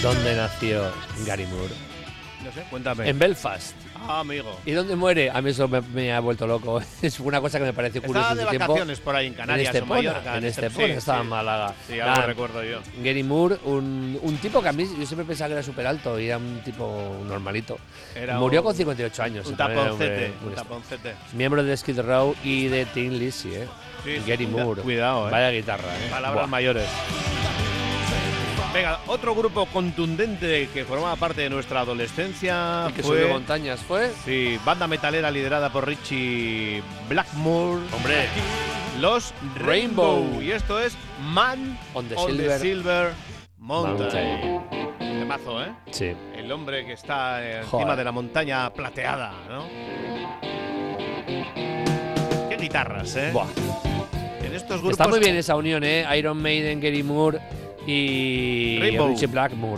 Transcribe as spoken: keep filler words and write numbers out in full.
¿Dónde nació Gary Moore? No sé, cuéntame. En Belfast. Ah, amigo. ¿Y dónde muere? A mí eso me, me ha vuelto loco. Es una cosa que me pareció curiosa. Estaba de vacaciones por ahí en Canarias en Estepona, o Mallorca. en Estepona, sí, estaba sí. en Málaga. Sí, algo Nada, recuerdo yo. Gary Moore, un, un tipo que a mí, yo siempre pensaba que era súper alto y era un tipo normalito. Era Murió un, con cincuenta y ocho años. Un también era taponcete, hombre, un un taponcete. miembro de Skid Row y de Tin Lizzy, ¿eh? Sí, sí, Gary cuida- Moore. cuidado, ¿eh? Vaya guitarra, ¿eh? Palabras Buah. mayores. Venga, otro grupo contundente que formaba parte de nuestra adolescencia El que fue... subió montañas fue. Sí, banda metalera liderada por Richie Blackmore. Hombre. Los Rainbow. Rainbow. Y esto es Man On the on Silver the Silver Mountain. Mountain. Temazo, ¿eh? Sí. El hombre que está eh, encima Joder. de la montaña plateada, ¿no? Qué guitarras, ¿eh? Buah. En estos grupos Está muy bien esa unión, ¿eh? Iron Maiden, Gary Moore y Rainbow. Richie Blackmore.